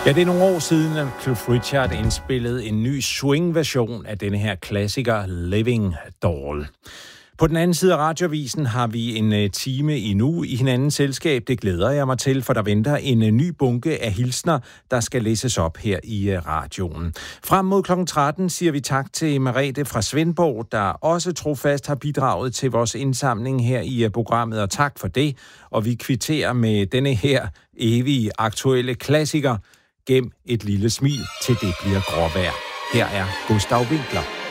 Ja, det er nogle år siden, at Cliff Richard indspillede en ny swing-version af denne her klassiker Living Doll. På den anden side af Radioavisen har vi en time endnu i hinandens selskab. Det glæder jeg mig til, for der venter en ny bunke af hilsner, der skal læses op her i radioen. Frem mod kl. 13 siger vi tak til Merete fra Svendborg, der også trofast har bidraget til vores indsamling her i programmet, og tak for det. Og vi kvitterer med denne her evige aktuelle klassiker. Gem et lille smil, til det bliver gråvejr. Her er Gustav Winkler.